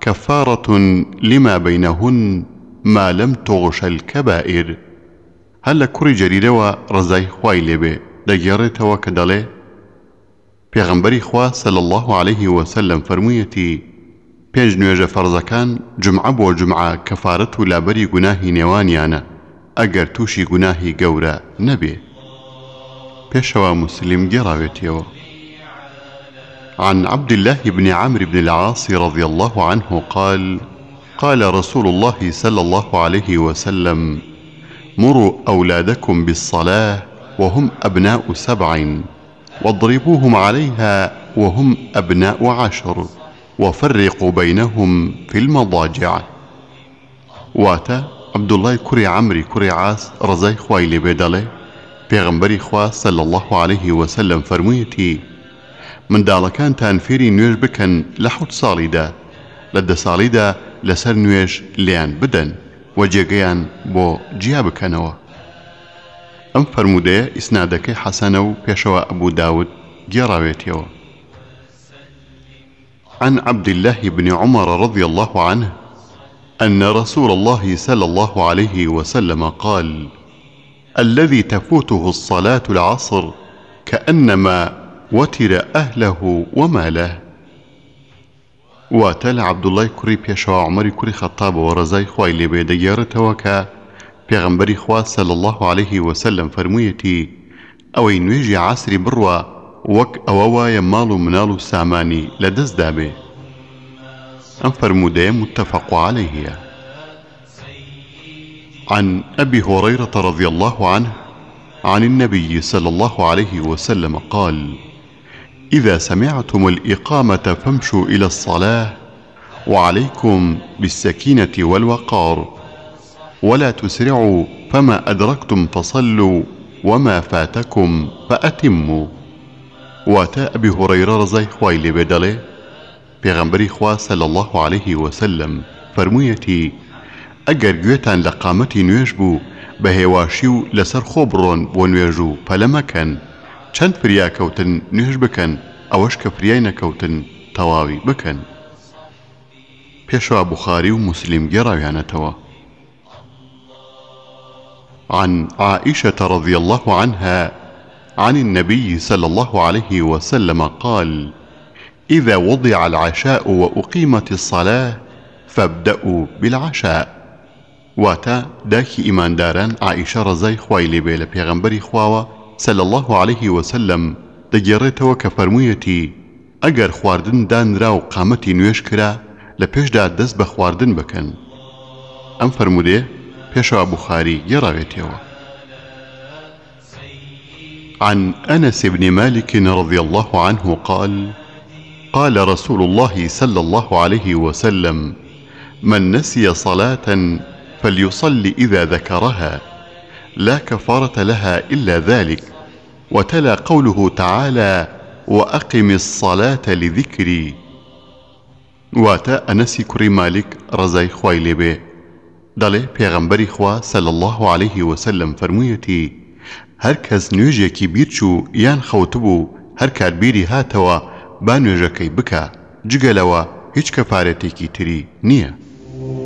كفارة لما بينهن ما لم تغش الكبائر. هل كوري جريرة رزاي خواي لبي دقيرتها كدالي پیغمبری خوا صلی الله عليه وسلم فرموویەتی پێنج نوێژە فەرزەکان جمعە بۆ جمعە کەفارەت و لابەری گوناهی نێوانیانە ئەگەر تووشی گوناهی گەورە نەبێ. پێشەوە مسلم گێڕاوێتیەوە. عن عبد الله بن عمرو بن العاص رضي الله عنه قال قال رسول الله صلى الله عليه وسلم مروا أولادكم بالصلاة وهم أبناء 7 واضربوهم عليها وهم أبناء 10 وفرقوا بينهم في المضاجع. واتا عبد الله كري عمري كري عاص رزاي خواي لبيدالي پیغمبری خوا صلى الله عليه وسلم فرموویەتی منداڵەکانتان فێری نوێژ بکەن لە 7 ساڵیدا لە 10 ساڵیدا لەسەر نوێژ لیان بدەن و جێگەیان بۆ جیا بکەنەوە. ئەم فەرموودەیە ئیسنادەکەی حەسەنە و پێشەوە ئەبوو داود گێڕاوێتیەوە. عن عبد الله بن عمر رضي الله عنه أن رسول الله صلى الله عليه وسلم قال الذي تفوته الصلاة العصر كأنما وتر أهله وماله. واتل عبد الله كري بيشوا عمر كري خطاب ورزاي خوای لێ دەگێڕێتەوە کە پێغەمبەری خوا صلى الله عليه وسلم فرموویەتی ئەوەی نوێژی عاسری بڕوە وەک ئەوە وایە ماڵ و مناڵ و سامانی لەدەستدا بێ. ئەم فەرموودەیە متفق عليه. عن أبي هريرة رضي الله عنه عن النبي صلى الله عليه وسلم قال إذا سمعتم الإقامة فامشوا إلى الصلاة وعليكم بالسكينة والوقار ولا تسرعوا فما أدركتم فصلوا وما فاتكم فأتموا. واتا أبي هريرة رضي خوای لێ بێدەڵێ پێغەمبەری خوا صلى الله عليه وسلم فرموویەتی ئەگەر گوێتان لە قامەتی نوێژ بوو بە هێواشی و لەسەر خۆ بڕۆن بۆ نوێژ و پەلە مەکەن چەند فریا کەوتن نوێژ بکەن ئەوەش کە فریای نەکەوتن تەواوی بکەن. پێشەوە بوخاری و مسلم گێڕاویانەتەوە. عن عائشة رضي الله عنها عن النبي صلى الله عليه وسلم قال إذا وضع العشاء وأقيمت الصلاة فابدأوا بالعشاء. واتا داكي إيمان داران عائشة رزاي خوای لێ بێ لە پێغەمبەری خواوە صلى الله عليه وسلم دەگێڕێتەوە کە فەرموویەتی ئەگەر خواردن دانرا و قامەتی نوێژ کرا لە پێشدا دەست بە خواردن بکەن. ئەم فەرموودەیە پێشەوە بوخاری گێڕاوێتەوە. عن أنس بن مالك رضي الله عنه قال قال رسول الله صلى الله عليه وسلم من نسي صلاة فليصلي إذا ذكرها لا كفارة لها إلا ذلك. وتلا قوله تعالى وأقم الصلاة لذكري. واتا أنس كري مالك رزاي خوای لێ بێ دەڵێ پێغەمبەری خوا صلى الله عليه وسلم فرموویەتی هەر کەس نوێژێکی بیرچوو یان خەوتبوو هەر کات بیری هاتەوە با نوێژەکەی بکە جگەلەوە هیچ کەفارەتێکی تری نییە.